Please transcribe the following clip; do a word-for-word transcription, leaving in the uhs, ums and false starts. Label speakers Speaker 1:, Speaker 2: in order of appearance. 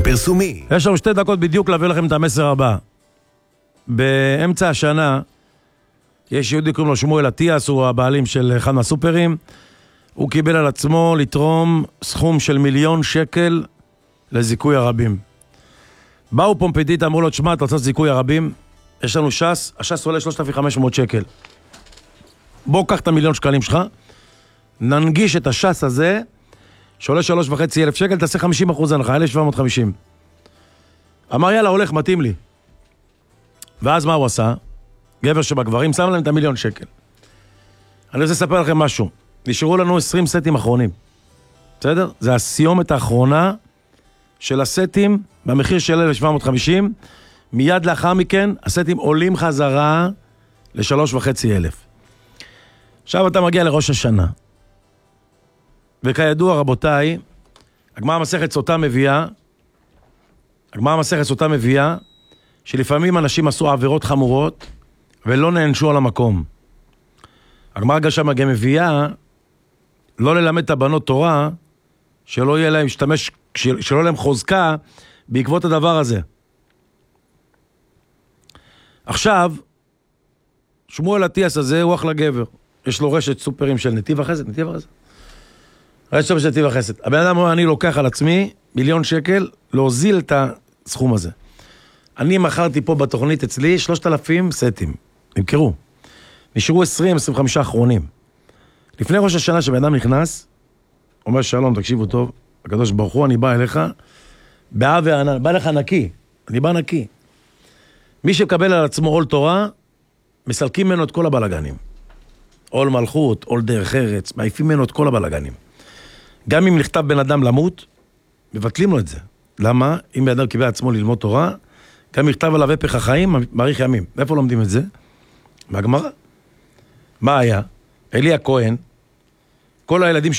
Speaker 1: זמן פרסומי.
Speaker 2: יש לנו שתי דקות בדיוק להביא לכם את המסר הבא. באמצע השנה יש יהודי קוראים לו שמואל אטיאס, הוא הבעלים של אחד מהסופרים. הוא קיבל על עצמו לתרום סכום של מיליון שקל לזיכוי הרבים. באו פומפדית, אמרו לו, תשמע, אתה רוצה זיכוי הרבים? יש לנו שס, השס עולה שלושת אלפים וחמש מאות שקל. בוא קח את המיליון שקלים שלך, ננגיש את השס הזה, שעולה שלוש וחצי אלף שקל, תעשה חמישים אחוז הנחה, אלף שבע מאות וחמישים. אמר, יאללה, הולך, מתאים לי. ואז מה הוא עשה? גבר שבגברים, שם להם את המיליון שקל. אני רוצה לספר לכם משהו. נשארו לנו עשרים סטים אחרונים. בסדר? זה הסיומת האחרונה של הסטים, במחיר של אלף שבע מאות וחמישים. מיד לאחר מכן, הסטים עולים חזרה לשלוש וחצי אלף. עכשיו אתה מגיע לראש השנה. וכידוע, רבותיי, הגמרא מסכת סוטה מביאה, הגמרא מסכת סוטה מביאה, שלפעמים אנשים עשו עבירות חמורות, ולא נענשו על המקום. הגמרא גם גם מביאה, לא ללמד את הבנות תורה, שלא יהיה להם משתמש, שלא יהיה להם חוזקה, בעקבות הדבר הזה. עכשיו, שמואל אטיאס הזה הוא אחלה גבר. יש לו רשת סופרים של נתיב החסד, נתיב החסד. רשת סופר של נתיב החסד. הבן אדם אומר, אני לוקח על עצמי מיליון שקל, להוזיל את הסכום הזה. אני מכרתי פה בתוכנית אצלי שלושת אלפים סטים. נמכרו. נשארו עשרים עשרים וחמישה אחרונים. לפני ראש השנה שבן אדם נכנס, אומר שלום, תקשיבו טוב, הקדוש ברוך הוא, אני בא אליך, באה וענן, בא לך נקי, אני בא נקי. מי שקבל על עצמו עול תורה, מסלקים ממנו את כל הבלגנים. עול מלכות, עול דרך ארץ, מעיפים ממנו את כל הבלגנים. גם אם נכתב בן אדם למות, מבטלים לו את זה. למה? אם בן אדם קיבל עצמו ללמוד תורה, גם נכתב עליו הפך החיים, מאריך ימים. איפה לומדים את זה? מהגמרא. מה היה? אלי הכהן, כל הילדים